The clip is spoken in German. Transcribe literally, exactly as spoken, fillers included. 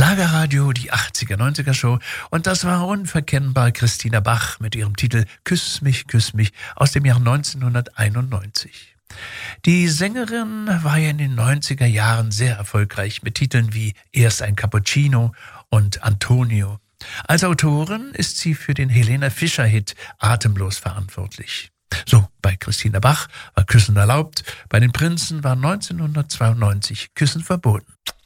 Schlagerradio, die achtziger, neunziger Show. Und das war unverkennbar Christina Bach mit ihrem Titel Küss mich, küss mich aus dem Jahr neunzehnhunderteinundneunzig. Die Sängerin war ja in den neunziger Jahren sehr erfolgreich mit Titeln wie Erst ein Cappuccino und Antonio. Als Autorin ist sie für den Helene Fischer-Hit Atemlos verantwortlich. So, bei Christina Bach war Küssen erlaubt, bei den Prinzen war neunzehnhundertzweiundneunzig Küssen verboten.